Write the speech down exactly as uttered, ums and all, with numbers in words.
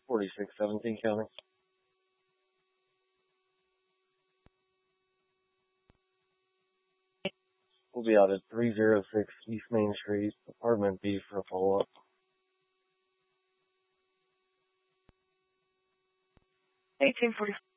forty-six seventeen County. We'll be out at three oh six East Main Street, Apartment B for a follow-up. eighteen forty-five.